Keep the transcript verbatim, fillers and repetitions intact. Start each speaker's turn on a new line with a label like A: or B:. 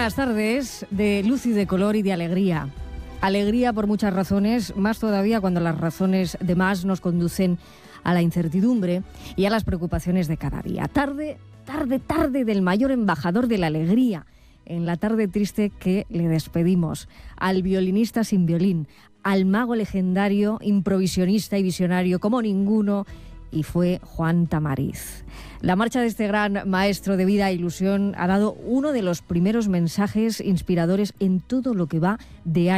A: buenas tardes de luz y de color y de alegría. Alegría por muchas razones, más todavía cuando las razones de más nos conducen a la incertidumbre y a las preocupaciones de cada día. Tarde, tarde, tarde del mayor embajador de la alegría, en la tarde triste que le despedimos, al violinista sin violín, al mago legendario, improvisionista y visionario como ninguno, y fue Juan Tamariz. La marcha de este gran maestro de vida e ilusión ha dado uno de los primeros mensajes inspiradores en todo lo que va de año.